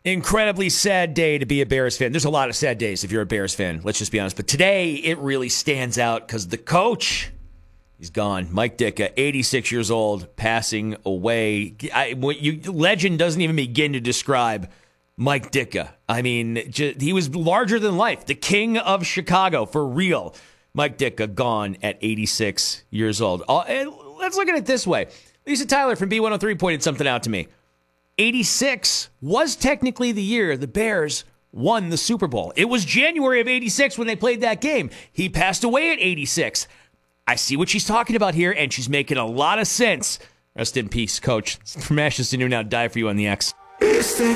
Incredibly sad day to be a Bears fan. There's a lot of sad days if you're a Bears fan, let's just be honest. But today, it really stands out because the coach, he's gone. Mike Ditka, 86 years old, passing away. Legend doesn't even begin to describe Mike Ditka. I mean, he was larger than life. The king of Chicago, for real. Mike Ditka, gone at 86 years old. Let's look at it this way. Lisa Tyler from B103 pointed something out to me. 86 was technically the year the Bears won the Super Bowl. It was January of 86 when they played that game. He passed away at 86. I see what she's talking about here, and she's making a lot of sense. Rest in peace, Coach. From ashes to new now, die for you on the X.